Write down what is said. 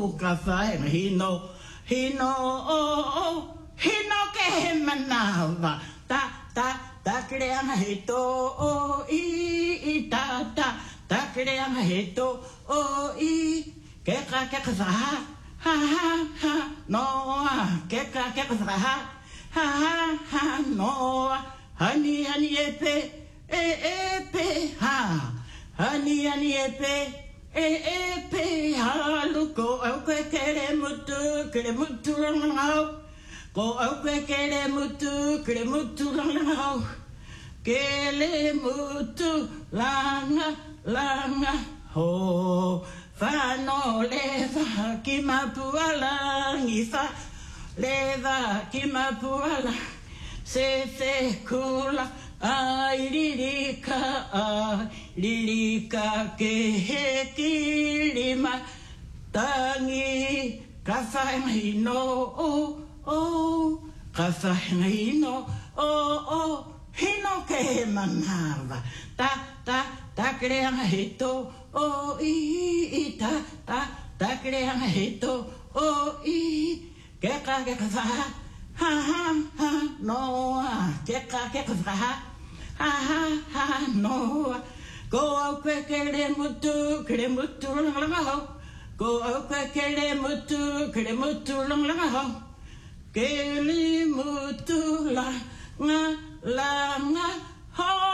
ka whae hino ke he manawa ta kreanga he to o I ta kreanga he to o I ke ka ha ke ka ha no hani epe ha hani epe ha luko au kere mutu langau ko au kere mutu langau kele mutu langa ho fano leva ki mapuala ngifa leva ki mapuala se kula ai lirika ke he kilima tangi kafahino kafahino hino ke manava ta kreanga hito o I ta kreanga hito o I ke ka ha no ke ka ha no go au kere mutu lang go au kere mutu lang kele mutu langa ho